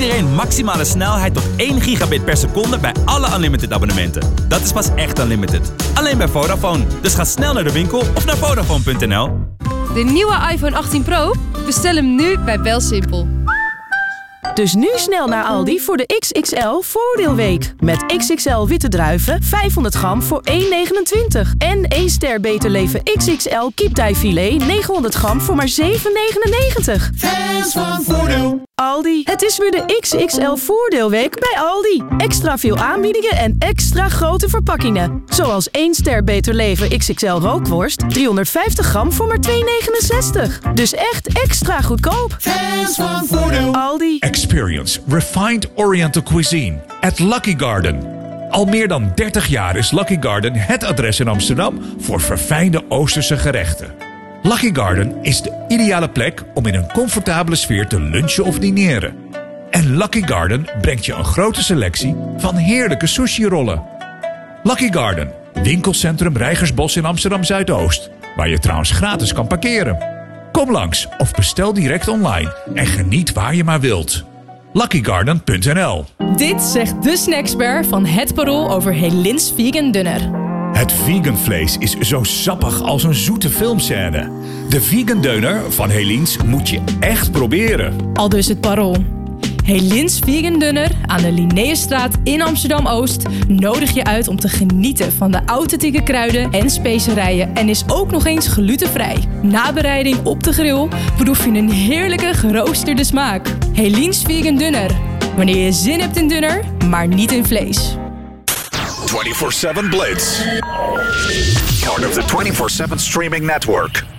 iedereen maximale snelheid tot 1 gigabit per seconde bij alle Unlimited abonnementen. Dat is pas echt Unlimited. Alleen bij Vodafone. Dus ga snel naar de winkel of naar Vodafone.nl. De nieuwe iPhone 18 Pro? Bestel hem nu bij BelSimpel. Dus nu snel naar Aldi voor de XXL voordeelweek. Met XXL witte druiven, 500 gram voor 1,29. En 1 ster Beter Leven XXL kipdijfilet, 900 gram voor maar 7,99. Fans van Voordeel. Aldi, het is weer de XXL voordeelweek bij Aldi. Extra veel aanbiedingen en extra grote verpakkingen. Zoals 1 ster Beter Leven XXL rookworst, 350 gram voor maar 2,69. Dus echt extra goedkoop. Fans van Voordeel. Aldi. Experience refined Oriental cuisine at Lucky Garden. Al meer dan 30 jaar is Lucky Garden het adres in Amsterdam voor verfijnde Oosterse gerechten. Lucky Garden is de ideale plek om in een comfortabele sfeer te lunchen of dineren. En Lucky Garden brengt je een grote selectie van heerlijke sushi-rollen. Lucky Garden, winkelcentrum Reigersbos in Amsterdam-Zuidoost, waar je trouwens gratis kan parkeren. Kom langs of bestel direct online en geniet waar je maar wilt. LuckyGarden.nl. Dit zegt de snackspert van Het Parool over Helins Vegan Dunner. Het vegan vlees is zo sappig als een zoete filmscène. De vegan deuner van Helins moet je echt proberen. Aldus Het Parool. Helins Vegan Dunner aan de Linnaeusstraat in Amsterdam-Oost nodig je uit om te genieten van de authentieke kruiden en specerijen en is ook nog eens glutenvrij. Na bereiding op de grill proef je een heerlijke geroosterde smaak. Helins Vegan Dunner. Wanneer je zin hebt in dunner, maar niet in vlees. 24/7 Blitz. Part of the 24/7 streaming network.